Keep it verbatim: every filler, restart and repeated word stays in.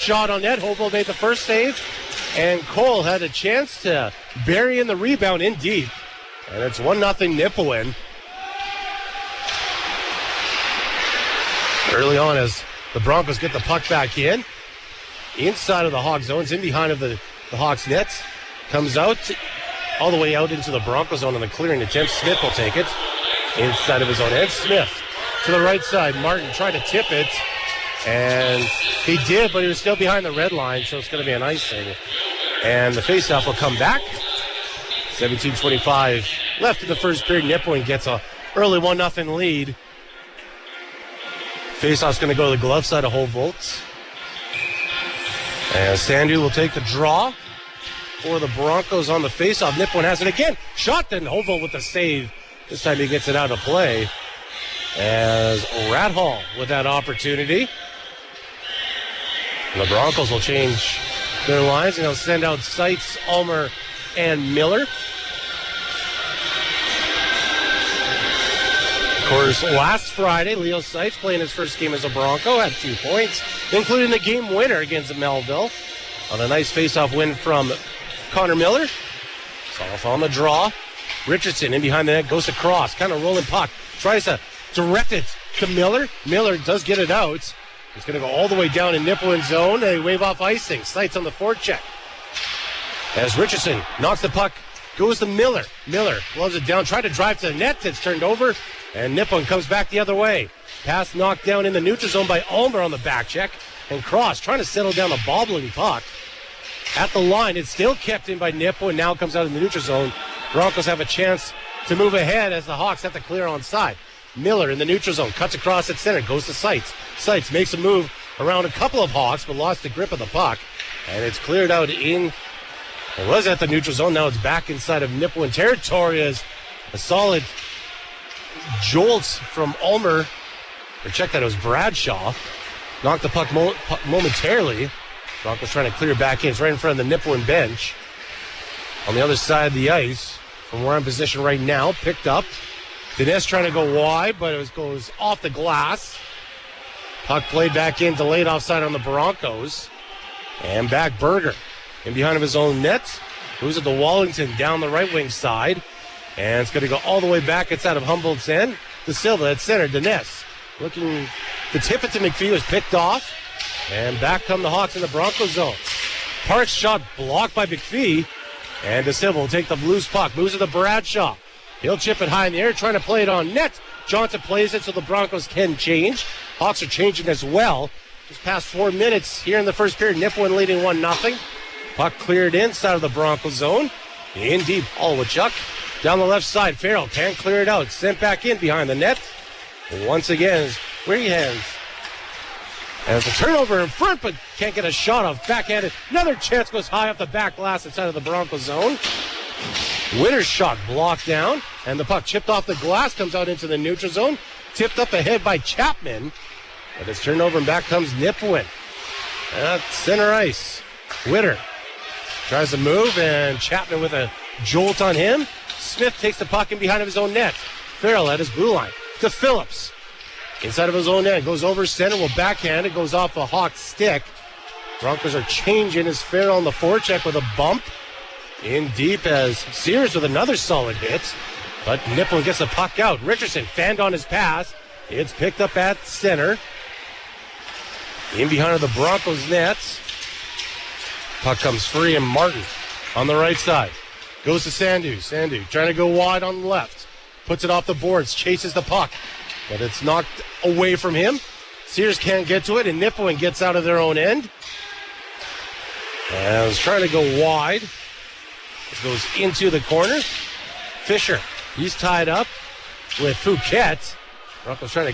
shot on net. Hobo made the first save. And Cole had a chance to bury in the rebound in deep. And it's one nothing Nipawin. Early on as the Broncos get the puck back in. Inside of the Hawks zones, in behind of the, the Hawks nets. Comes out, all the way out into the Broncos zone on the clearing attempt. Smith will take it. Inside of his own end. Smith to the right side. Martin tried to tip it. And he did, but he was still behind the red line, so it's going to be an icing. And the faceoff will come back. seventeen twenty-five left in the first period. Nipawin gets a early one nothing lead. Faceoff's going to go to the glove side of Holt. And Sandu will take the draw for the Broncos on the faceoff. Nipawin has it again. Shot then Holt with the save. This time he gets it out of play. As Rathall with that opportunity. The Broncos will change their lines and they'll send out Seitz, Ulmer, and Miller. Of course, last Friday, Leo Seitz playing his first game as a Bronco had two points, including the game winner against Melville on a nice face-off win from Connor Miller. Off on the draw. Richardson in behind the net, goes across, kind of rolling puck, tries to direct it to Miller. Miller does get it out. He's going to go all the way down in Nipawin's zone. They wave off icing. Seitz on the forecheck. As Richardson knocks the puck, goes to Miller. Miller loves it down, tried to drive to the net. It's turned over, and Nipawin comes back the other way. Pass knocked down in the neutral zone by Ulmer on the back check. And Cross trying to settle down the bobbling puck. At the line, it's still kept in by Nipawin. Now comes out in the neutral zone. Broncos have a chance to move ahead as the Hawks have to clear on side. Miller in the neutral zone, cuts across at center, goes to Seitz. Seitz makes a move around a couple of Hawks, but lost the grip of the puck. And it's cleared out in, it was at the neutral zone, now it's back inside of Nipawin territory as a solid jolt from Ulmer. Or check that, it was Bradshaw. Knocked the puck mo- momentarily. Broncos trying to clear back in. It's right in front of the Nipawin bench. On the other side of the ice, from where I'm positioned right now, picked up. Dines trying to go wide, but it was, goes off the glass. Puck played back in, delayed offside on the Broncos. And back Berger in behind of his own net. Moves it to Wallington down the right wing side. And it's going to go all the way back inside of Humboldt's end. De Silva at center. Dines looking to tip it to McPhee, was picked off. And back come the Hawks in the Broncos zone. Parks shot blocked by McPhee. And De Silva will take the loose puck. Moves it to Bradshaw. He'll chip it high in the air, trying to play it on net. Johnson plays it so the Broncos can change. Hawks are changing as well. Just past four minutes here in the first period. Nipawin leading one nothing. Puck cleared inside of the Broncos zone. In deep, Olwachuk. Down the left side, Farrell can't clear it out. Sent back in behind the net. Once again, Freehands. And it's a turnover in front, but can't get a shot off. Backhanded. Another chance goes high off the back glass inside of the Broncos zone. Witter's shot blocked down, and the puck chipped off the glass, comes out into the neutral zone. Tipped up ahead by Chapman. But it's turned over, and back comes Nipawin. At center ice. Witter tries to move, and Chapman with a jolt on him. Smith takes the puck in behind of his own net. Farrell at his blue line. To Phillips. Inside of his own net. Goes over center, will backhand. It goes off a Hawk stick. Broncos are changing as Farrell on the forecheck with a bump. In deep as Sears with another solid hit. But Nipawin gets the puck out. Richardson fanned on his pass. It's picked up at center. In behind of the Broncos nets. Puck comes free, and Martin on the right side. Goes to Sandu. Sandu trying to go wide on the left. Puts it off the boards. Chases the puck. But it's knocked away from him. Sears can't get to it, and Nipawin gets out of their own end. And I was trying to go wide. It goes into the corner. Fisher, he's tied up with Fouquet. Broncos trying to